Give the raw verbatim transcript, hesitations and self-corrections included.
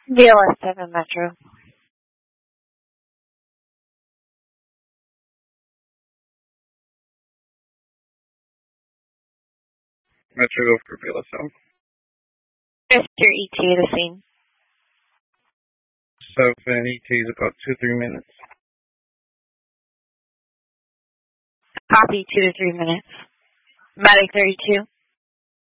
B L S seven Metro. Metro go for B L S seven. Mister E T the scene. seven E T is about two, three minutes. Copy two to three minutes. Medic thirty-two.